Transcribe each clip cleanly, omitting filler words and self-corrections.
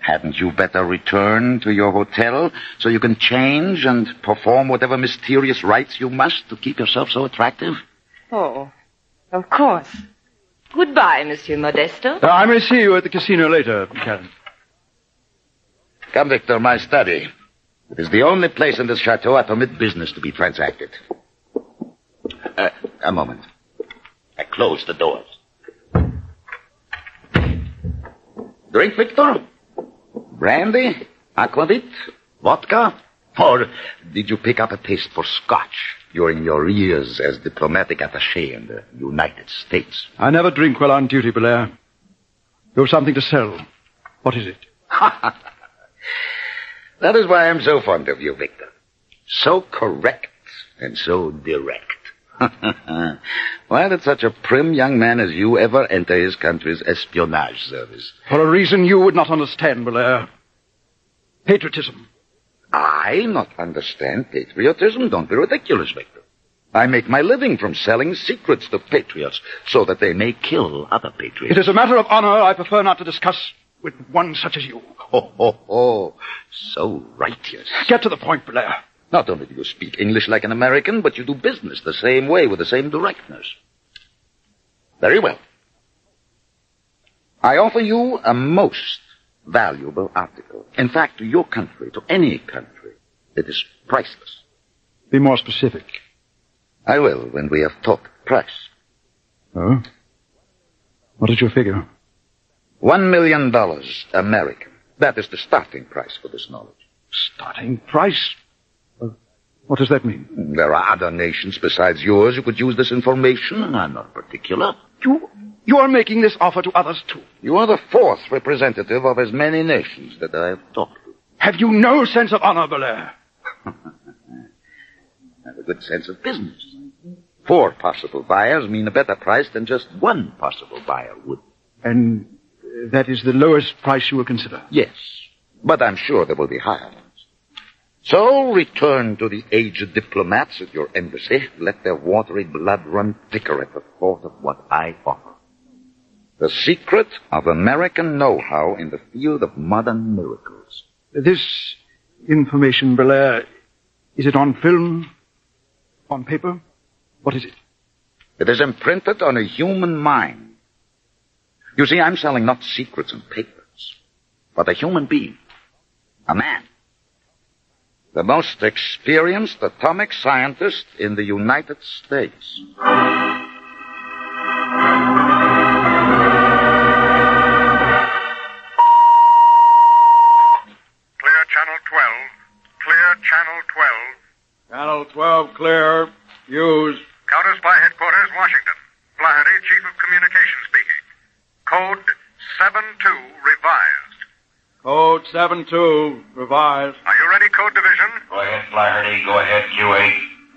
Hadn't you better return to your hotel so you can change and perform whatever mysterious rites you must to keep yourself so attractive? Oh, of course. Goodbye, Monsieur Modesto. I may see you at the casino later, Karen. Come, Victor, my study. It is the only place in this chateau I permit business to be transacted. A moment. I close the doors. Drink, Victor? Brandy? Aquavit? Vodka? Or did you pick up a taste for scotch during your years as diplomatic attaché in the United States? I never drink while on duty, Belair. You have something to sell. What is it? That is why I'm so fond of you, Victor. So correct and so direct. Why did such a prim young man as you ever enter his country's espionage service? For a reason you would not understand, Belair. Patriotism. I not understand patriotism? Don't be ridiculous, Victor. I make my living from selling secrets to patriots so that they may kill other patriots. It is a matter of honor I prefer not to discuss with one such as you. Oh, so righteous. Get to the point, Belair. Not only do you speak English like an American, but you do business the same way with the same directness. Very well. I offer you a most valuable article. In fact, to your country, to any country, it is priceless. Be more specific. I will when we have talked price. Oh? What is your figure? $1 million American. That is the starting price for this knowledge. Starting price? What does that mean? There are other nations besides yours who could use this information, and I'm not particular. You are making this offer to others, too. You are the fourth representative of as many nations that I have talked to. Have you no sense of honor, Belair? I have a good sense of business. 4 possible buyers mean a better price than just one possible buyer would. And that is the lowest price you will consider? Yes, but I'm sure there will be higher ones. So return to the aged diplomats at your embassy. Let their watery blood run thicker at the thought of what I offer. The secret of American know-how in the field of modern miracles. This information, Belair, is it on film? On paper? What is it? It is imprinted on a human mind. You see, I'm selling not secrets and papers, but a human being. A man. The most experienced atomic scientist in the United States. Clear Channel 12. Clear Channel 12. Channel 12 clear. Use. Counter Spy Headquarters, Washington. Flaherty, Chief of Communications speaking. Code 72 revised. Code 72 revised. Are you ready, Code Division? Go ahead, Flaherty. Go ahead, Q8.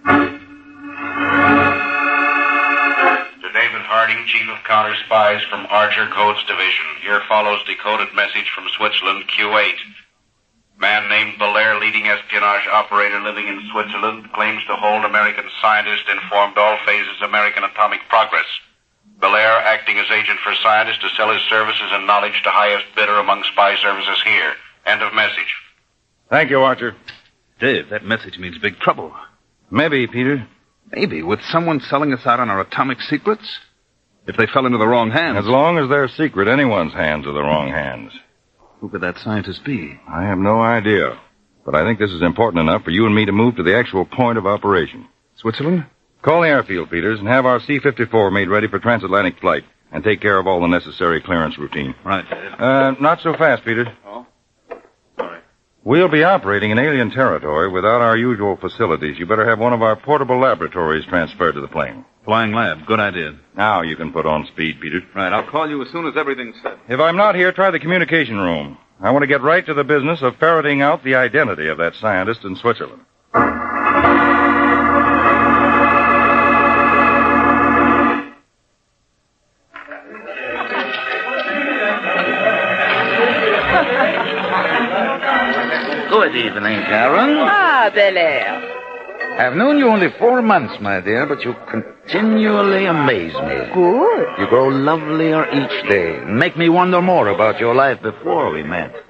To David Harding, Chief of Counter Spies from Archer Codes Division. Here follows decoded message from Switzerland, Q8. Man named Belair, leading espionage operator living in Switzerland, claims to hold American scientist informed all phases American atomic progress. Belair, acting as agent for scientists to sell his services and knowledge to highest bidder among spy services here. End of message. Thank you, Archer. Dave, that message means big trouble. Maybe, Peter. Maybe, with someone selling us out on our atomic secrets? If they fell into the wrong hands. As long as they're secret, anyone's hands are the wrong hands. Who could that scientist be? I have no idea. But I think this is important enough for you and me to move to the actual point of operation. Switzerland? Call the airfield, Peters, and have our C-54 made ready for transatlantic flight. And take care of all the necessary clearance routine. Right. Not so fast, Peter. Oh? Sorry. We'll be operating in alien territory without our usual facilities. You better have one of our portable laboratories transferred to the plane. Flying lab. Good idea. Now you can put on speed, Peter. Right. I'll call you as soon as everything's set. If I'm not here, try the communication room. I want to get right to the business of ferreting out the identity of that scientist in Switzerland. Good evening, Karen. Ah, Belair. I've known you only 4 months, my dear, but you continually amaze me. Good. You grow lovelier each day and make me wonder more about your life before we met.